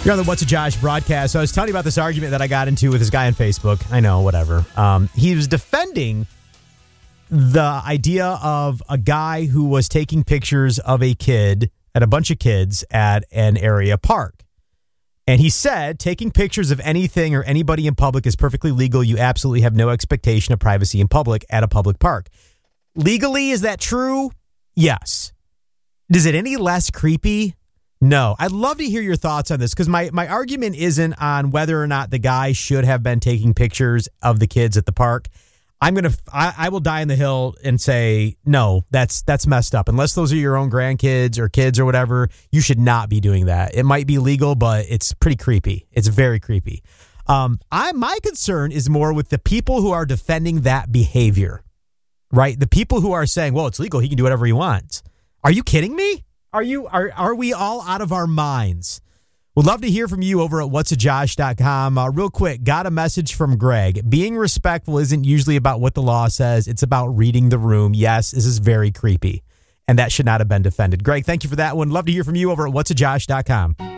You're on the What's a Josh broadcast. So I was telling you about this argument that I got into with this guy on Facebook. I know, whatever. He was defending the idea of a guy who was taking pictures of a kid, at a bunch of kids at an area park. And he said, taking pictures of anything or anybody in public is perfectly legal. You absolutely have no expectation of privacy in public at a public park. Legally, is that true? Yes. Is it any less creepy? No. I'd love to hear your thoughts on this because my argument isn't on whether or not the guy should have been taking pictures of the kids at the park. I will die on the hill and say, no, that's messed up. Unless those are your own grandkids or kids or whatever, you should not be doing that. It might be legal, but it's pretty creepy. It's very creepy. My concern is more with the people who are defending that behavior, right? The people who are saying, well, it's legal. He can do whatever he wants. Are you kidding me? Are we all out of our minds? We'd love to hear from you over at whatsajosh.com. Real quick, got a message from Greg. Being respectful isn't usually about what the law says. It's about reading the room. Yes, this is very creepy, and that should not have been defended. Greg, thank you for that one. Love to hear from you over at whatsajosh.com.